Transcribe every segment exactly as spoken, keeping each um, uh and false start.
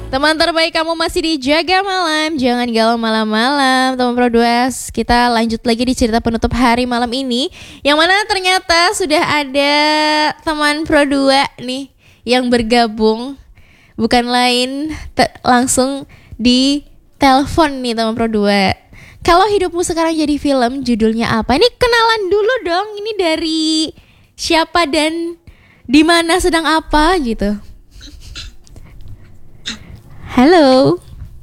Teman terbaik kamu masih di Jaga Malam. Jangan galau malam-malam. Teman Pro dua, kita lanjut lagi di cerita penutup hari malam ini, yang mana ternyata sudah ada teman Pro dua nih yang bergabung. Bukan lain te- langsung di telepon nih teman Pro dua. Kalau hidupmu sekarang jadi film, judulnya apa? Ini kenalan dulu dong. Ini dari siapa dan di mana, sedang apa gitu. Halo.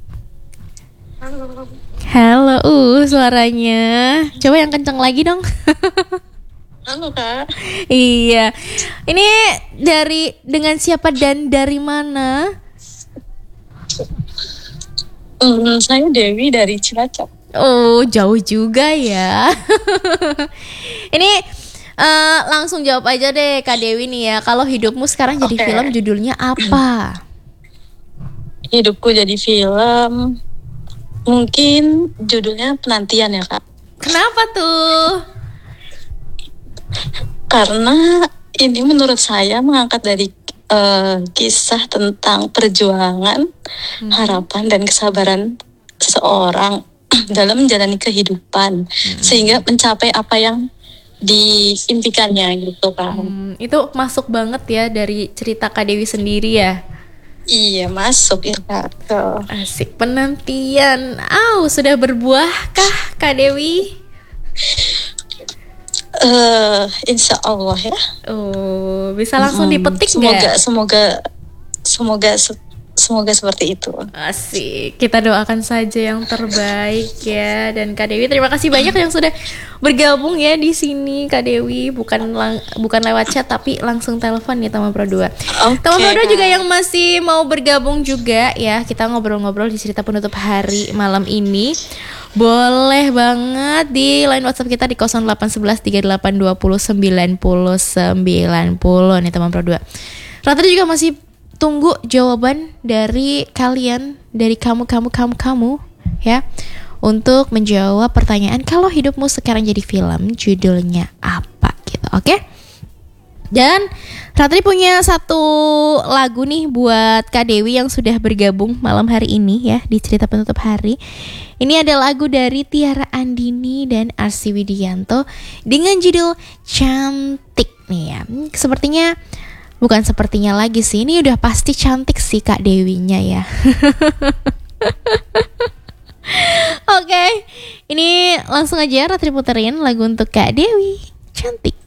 Halo. Halo, uh suaranya. Coba yang kenceng lagi dong. Halo Kak. Iya. Ini dari dengan siapa dan dari mana? Hmm, saya Dewi dari Cilacap. Oh, jauh juga ya. Ini uh, langsung jawab aja deh Kak Dewi nih ya. Kalau hidupmu sekarang jadi Oke. film, judulnya apa? Hidupku jadi film, mungkin judulnya Penantian ya Kak. Kenapa tuh? Karena ini menurut saya mengangkat dari uh, kisah tentang perjuangan, Hmm. harapan dan kesabaran seseorang dalam menjalani kehidupan, sehingga mencapai apa yang diimpikannya gitu kan. Hmm, itu masuk banget ya dari cerita Kak Dewi sendiri ya. Iya, masuk ya Kak. Tuh. Asik, penantian. Au, sudah berbuahkah Kak Dewi? Eh, insya Allah ya. Oh, bisa langsung Hmm, dipetik semoga, nggak? semoga, semoga, se- semoga seperti itu. Asik, kita doakan saja yang terbaik ya. Dan Kak Dewi, terima kasih banyak yang sudah bergabung ya di sini Kak Dewi. Bukan lang- bukan lewat chat tapi langsung telepon ya teman Pro dua. Oke. Teman Pro dua juga yang masih mau bergabung juga ya. Kita ngobrol-ngobrol di cerita penutup hari malam ini. Boleh banget di line WhatsApp kita di nol delapan satu satu tiga delapan dua nol sembilan nol sembilan nol nih teman Pro dua. Rata juga masih tunggu jawaban dari kalian, dari kamu, kamu, kamu, kamu ya, untuk menjawab pertanyaan kalau hidupmu sekarang jadi film, judulnya apa gitu, oke? Dan Ratri punya satu lagu nih buat Kak Dewi yang sudah bergabung malam hari ini ya di cerita penutup hari. Ini ada lagu dari Tiara Andini dan Arsy Widianto dengan judul Cantik nih ya. Sepertinya bukan sepertinya lagi sih, ini udah pasti cantik sih Kak Dewinya ya. Oke, ini langsung aja Ratri puterin lagu untuk Kak Dewi, Cantik.